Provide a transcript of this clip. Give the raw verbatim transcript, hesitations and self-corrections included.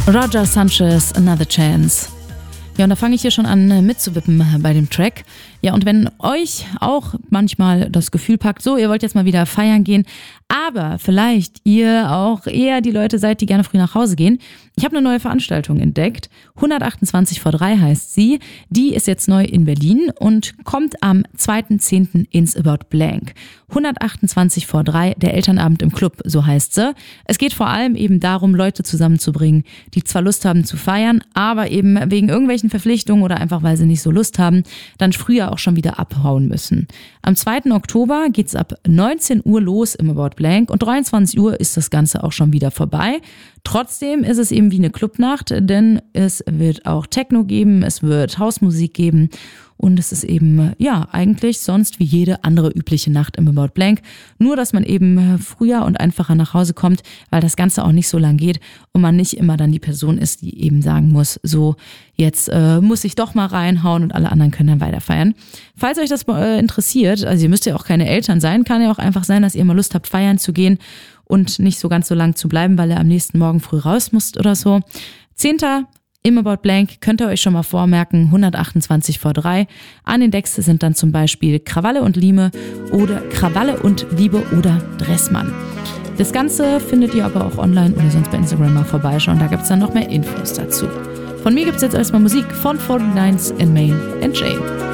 Roger Sanchez, Another Chance. Ja, und da fange ich hier schon an mitzuwippen bei dem Track. Ja, und wenn euch auch manchmal das Gefühl packt, so, ihr wollt jetzt mal wieder feiern gehen, aber vielleicht ihr auch eher die Leute seid, die gerne früh nach Hause gehen. Ich habe eine neue Veranstaltung entdeckt. hundertachtundzwanzig vor drei heißt sie. Die ist jetzt neu in Berlin und kommt am zweiten zehnten ins About Blank. hundertachtundzwanzig vor drei, der Elternabend im Club, so heißt sie. Es geht vor allem eben darum, Leute zusammenzubringen, die zwar Lust haben zu feiern, aber eben wegen irgendwelchen Verpflichtungen oder einfach, weil sie nicht so Lust haben, dann früher auch schon wieder abhauen müssen. Am zweiten Oktober geht's ab neunzehn Uhr los im About Blank und dreiundzwanzig Uhr ist das Ganze auch schon wieder vorbei. Trotzdem ist es eben wie eine Clubnacht, denn es wird auch Techno geben, es wird Hausmusik geben und es ist eben, ja, eigentlich sonst wie jede andere übliche Nacht im About Blank. Nur, dass man eben früher und einfacher nach Hause kommt, weil das Ganze auch nicht so lang geht und man nicht immer dann die Person ist, die eben sagen muss, so, jetzt äh, muss ich doch mal reinhauen und alle anderen können dann weiter feiern. Falls euch das äh, interessiert, also ihr müsst ja auch keine Eltern sein, kann ja auch einfach sein, dass ihr mal Lust habt, feiern zu gehen und nicht so ganz so lang zu bleiben, weil ihr am nächsten Morgen früh raus müsst oder so. zehnten im About Blank könnt ihr euch schon mal vormerken, hundertachtundzwanzig vor drei. An den Decks sind dann zum Beispiel Krawalle und Liebe oder Krawalle und Liebe oder Dressmann. Das Ganze findet ihr aber auch online oder sonst bei Instagram mal vorbeischauen, da gibt's dann noch mehr Infos dazu. Von mir gibt's jetzt erstmal Musik von forty-nines and Main and Jane.